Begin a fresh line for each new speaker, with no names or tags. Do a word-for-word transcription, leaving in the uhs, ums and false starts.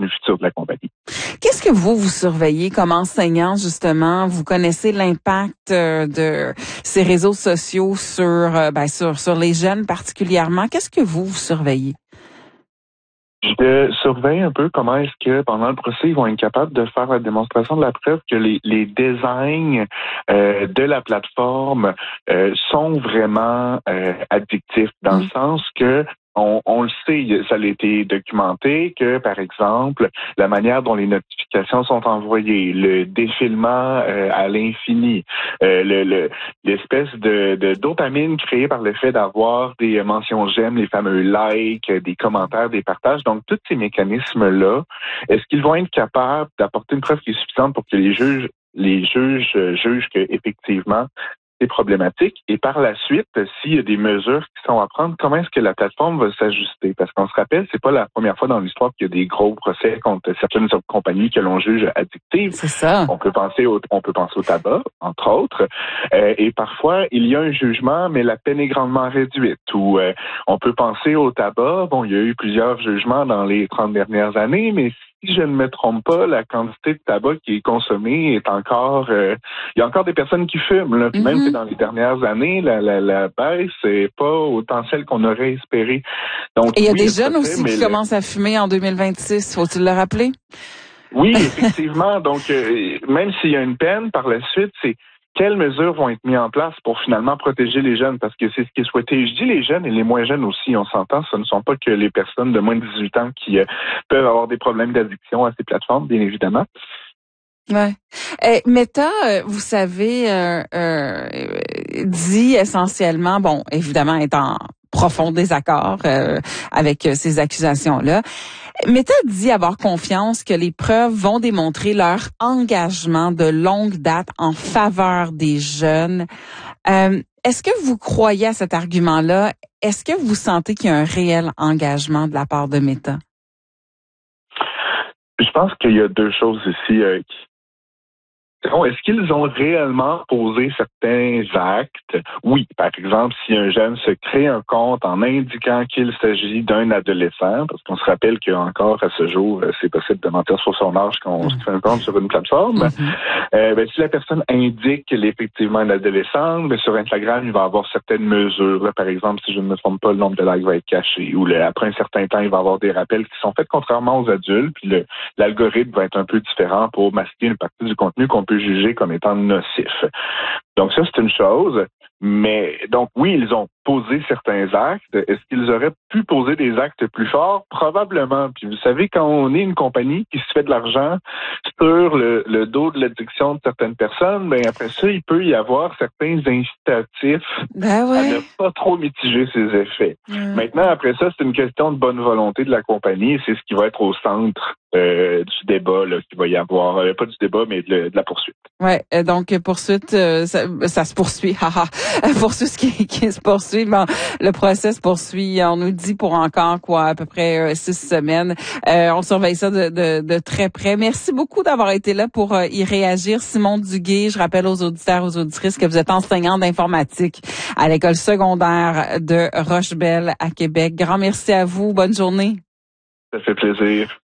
futur de la compagnie.
Qu'est-ce que vous, vous surveillez comme enseignant, justement? Vous connaissez l'impact euh, de ces réseaux sociaux sur, euh, ben, sur, sur les jeunes particulièrement. Qu'est-ce que vous, vous surveillez?
Je surveille un peu comment est-ce que pendant le procès, ils vont être capables de faire la démonstration de la preuve que les, les designs euh, de la plateforme euh, sont vraiment euh, addictifs, dans mmh. le sens que On, on le sait, ça a été documenté que, par exemple, la manière dont les notifications sont envoyées, le défilement euh, à l'infini, euh, le, le, l'espèce de, de dopamine créée par le fait d'avoir des mentions j'aime, les fameux likes, des commentaires, des partages. Donc, tous ces mécanismes-là, est-ce qu'ils vont être capables d'apporter une preuve qui est suffisante pour que les juges, les juges euh, jugent que effectivement c'est problématique, et par la suite, s'il y a des mesures qui sont à prendre, comment est-ce que la plateforme va s'ajuster? Parce qu'on se rappelle, c'est pas la première fois dans l'histoire qu'il y a des gros procès contre certaines compagnies que l'on juge addictives.
C'est ça.
On peut penser au, on peut penser au tabac, entre autres, euh, et parfois, il y a un jugement, mais la peine est grandement réduite. Ou euh, on peut penser au tabac, bon, il y a eu plusieurs jugements dans les trente dernières années, mais si je ne me trompe pas, la quantité de tabac qui est consommée est encore... Euh, il y a encore des personnes qui fument. Là. Puis mm-hmm. Même que dans les dernières années, la, la, la baisse n'est pas autant celle qu'on aurait espéré. Donc,
Et il y a
oui,
des jeunes
fait,
aussi qui le... commencent à fumer en deux mille vingt-six. Faut-il le rappeler?
Oui, effectivement. Donc, euh, même s'il y a une peine, par la suite, c'est... Quelles mesures vont être mises en place pour finalement protéger les jeunes? Parce que c'est ce qui est souhaité. Je dis les jeunes et les moins jeunes aussi, on s'entend, ce ne sont pas que les personnes de moins de dix-huit ans qui euh, peuvent avoir des problèmes d'addiction à ces plateformes, bien évidemment.
Ouais. Eh, Meta, vous savez, euh, euh, dit essentiellement, bon, évidemment, est en profond désaccord euh, avec ces accusations-là. Meta dit avoir confiance que les preuves vont démontrer leur engagement de longue date en faveur des jeunes. Euh, est-ce que vous croyez à cet argument-là? Est-ce que vous sentez qu'il y a un réel engagement de la part de Meta?
Je pense qu'il y a deux choses ici euh, qui Est-ce qu'ils ont réellement posé certains actes? Oui. Par exemple, si un jeune se crée un compte en indiquant qu'il s'agit d'un adolescent, parce qu'on se rappelle qu'encore à ce jour, c'est possible de mentir sur son âge quand on mmh. se crée un compte sur une plateforme, mmh. euh, ben, si la personne indique qu'elle est effectivement une adolescente, ben, sur Instagram, il va avoir certaines mesures. Là, par exemple, si je ne me trompe pas, le nombre de likes va être caché. Ou le, après un certain temps, il va y avoir des rappels qui sont faits contrairement aux adultes. Puis le, l'algorithme va être un peu différent pour masquer une partie du contenu qu'on peut juger comme étant nocif. Donc ça, c'est une chose. Mais donc oui, ils ont posé certains actes. Est-ce qu'ils auraient pu poser des actes plus forts? Probablement. Puis vous savez, quand on est une compagnie qui se fait de l'argent sur le, le dos de l'addiction de certaines personnes, ben après ça, il peut y avoir certains incitatifs
ben ouais.
à ne pas trop mitiger ses effets. Mmh. Maintenant, après ça, c'est une question de bonne volonté de la compagnie et c'est ce qui va être au centre euh, du débat là, qu'il va y avoir. Euh, pas du débat, mais de, de la poursuite.
Ouais, donc poursuite, euh, ça, ça se poursuit. Haha. Poursuite qui, qui se poursuit. Bon, le procès se poursuit. On nous dit pour encore quoi, à peu près euh, six semaines. Euh, on surveille ça de, de, de très près. Merci beaucoup d'avoir été là pour euh, y réagir, Simon Duguay. Je rappelle aux auditeurs, aux auditrices que vous êtes enseignant d'informatique à l'école secondaire de Rochebelle à Québec. Grand merci à vous. Bonne journée.
Ça fait plaisir.